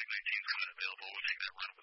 team's got it available, we'll take that run